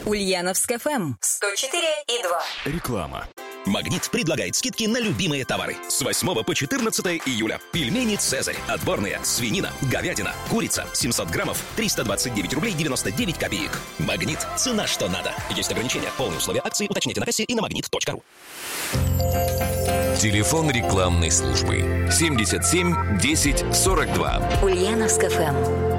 Ульяновск ФМ 104,2. Реклама. «Магнит» предлагает скидки на любимые товары. С 8 по 14 июля. Пельмени «Цезарь». Отборные. Свинина, говядина, курица. 700 граммов. 329 рублей 99 копеек. «Магнит». Цена что надо. Есть ограничения. Полные условия акции уточните на кассе и на магнит.ру. Телефон рекламной службы 77 10 42. Ульяновск ФМ.